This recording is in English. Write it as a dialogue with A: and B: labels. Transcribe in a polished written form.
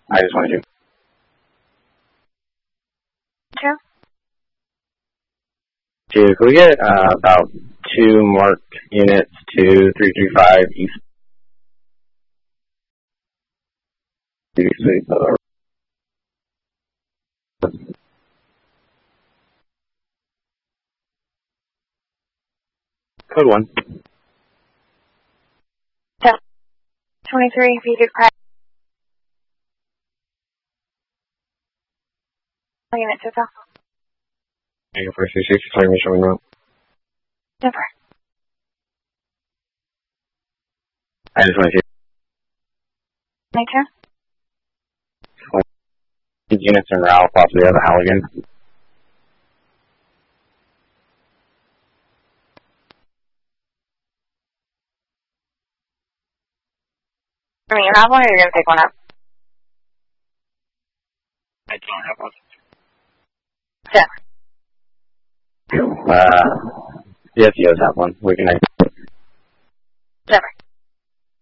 A: I just wanted to.
B: Sure.
A: Could we get about 2 marked units to 335 East? Code 1.
B: 23, if you could crack. Unit to top.
A: Eagle 466, sorry, me showing up.
B: Never.
A: I just wanted to.
B: Nature?
A: Units in Ralph off the other Halligan.
B: I mean, you have one or you're going to pick one up?
A: I don't have one.
B: Sure.
A: Yes, he does have one. We can.
B: Never.